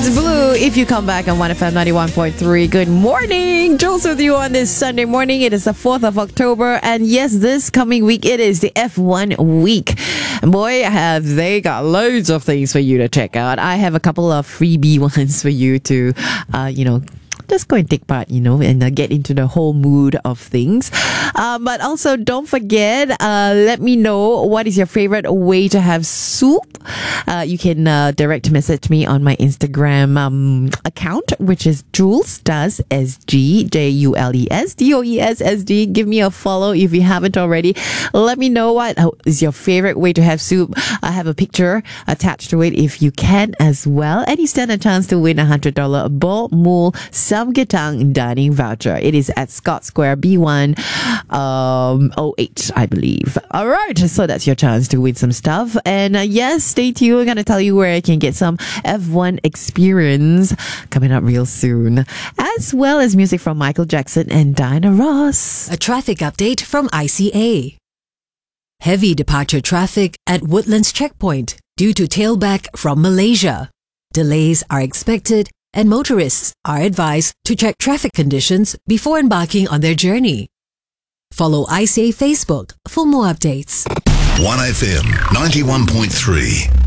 It's Blue. If you come back on 1FM 91.3, good morning. Jules with you on this Sunday morning. It is the 4th of October. And yes, this coming week, it is the F1 week. Boy, have they got loads of things for you to check out. I have a couple of freebie ones for you to, just go and take part, and get into the whole mood of things. But also, don't forget, let me know what is your favorite way to have soup. You can direct message me on my Instagram account, which is Jules Does SG, Jules Does SG. Give me a follow if you haven't already. Let me know what is your favorite way to have soup. I have a picture attached to it if you can as well. And you stand a chance to win $100 Ball Mule Samgyetang dining voucher. It is at Scott Square B1 08, I believe. All right, so that's your chance to win some stuff. And yes, stay tuned. I'm going to tell you where I can get some F1 experience coming up real soon, as well as music from Michael Jackson and Diana Ross. A traffic update from ICA. Heavy departure traffic at Woodlands Checkpoint due to tailback from Malaysia. Delays are expected and motorists are advised to check traffic conditions before embarking on their journey. Follow ICA Facebook for more updates. 1FM 91.3